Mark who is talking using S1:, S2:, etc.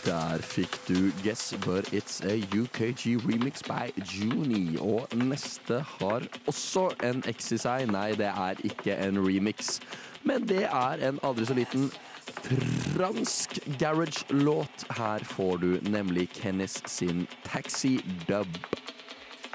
S1: Der fikk du Guess But It's a UKG remix by Juni. Og neste har også en X i seg. Nei, det er ikke en remix. Men det er en aldri så liten fransk garage-låt. Her får du nemlig Kenneth sin Taxi Dub.